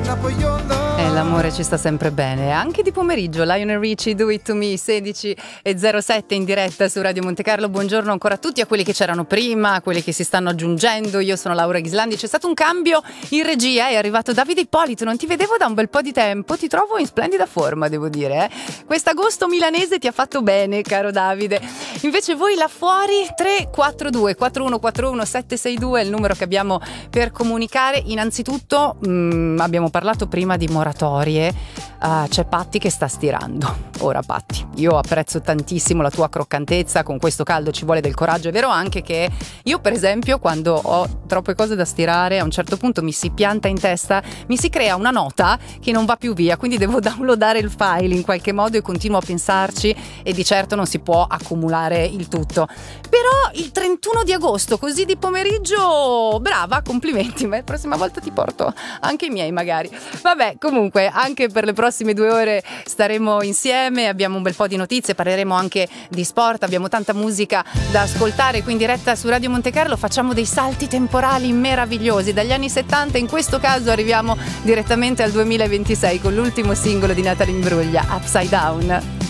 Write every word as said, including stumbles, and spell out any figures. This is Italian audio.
E l'amore ci sta sempre bene, anche di pomeriggio. Lionel Richie, Do It To Me, sedici e zero sette in diretta su Radio Monte Carlo. Buongiorno ancora a tutti, a quelli che c'erano prima, a quelli che si stanno aggiungendo. Io sono Laura Ghislandi. C'è stato un cambio in regia, è arrivato Davide Ippolito, non ti vedevo da un bel po' di tempo, ti trovo in splendida forma, devo dire, eh. Quest'agosto milanese ti ha fatto bene, caro Davide. Invece voi là fuori, tre quattro due quattro uno quattro uno sette sei due è il numero che abbiamo per comunicare. Innanzitutto mh, abbiamo parlato prima di moratorie. Uh, c'è Patti che sta stirando. Ora Patti, io apprezzo tantissimo la tua croccantezza, con questo caldo ci vuole del coraggio. È vero anche che io, per esempio, quando ho troppe cose da stirare, a un certo punto mi si pianta in testa, mi si crea una nota che non va più via, quindi devo downloadare il file in qualche modo e continuo a pensarci, e di certo non si può accumulare il tutto. Però il trentuno di agosto, così di pomeriggio, brava, complimenti, ma la prossima volta ti porto anche i miei magari. Vabbè, comunque anche per le prossime due ore staremo insieme, abbiamo un bel po' di notizie, parleremo anche di sport, abbiamo tanta musica da ascoltare qui in diretta su Radio Monte Carlo. Facciamo dei salti temporali meravigliosi dagli anni settanta, in questo caso arriviamo direttamente al duemilaventisei con l'ultimo singolo di Natalie Imbruglia, Upside Down.